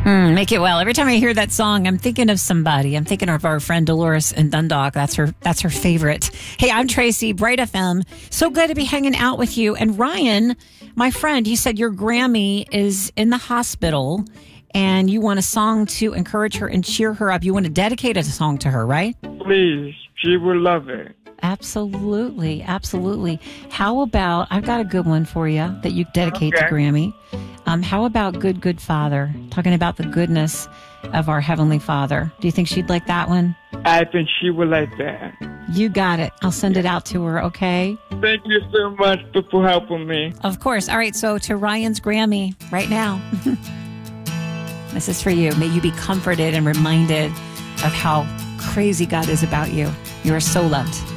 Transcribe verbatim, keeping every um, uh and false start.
Mm, make it well. Every time I hear that song, I'm thinking of somebody. I'm thinking of our friend Dolores in Dundalk. That's her. That's her favorite. Hey, I'm Tracy, Bright F M. So good to be hanging out with you. And Ryan, my friend, you said your Grammy is in the hospital, and you want a song to encourage her and cheer her up. You want to dedicate a song to her, right? Please, she will love it. Absolutely, absolutely. How about, I've got a good one for you that you dedicate Okay. to Grammy. Um, how about Good, Good Father? Talking about the goodness of our Heavenly Father. Do you think she'd like that one? I think she will like that. You got it. I'll send it out to her, okay? Thank you so much for helping me. Of course. All right, so to Ryan's Grammy right now. This is for you. May you be comforted and reminded of how crazy God is about you. You are so loved.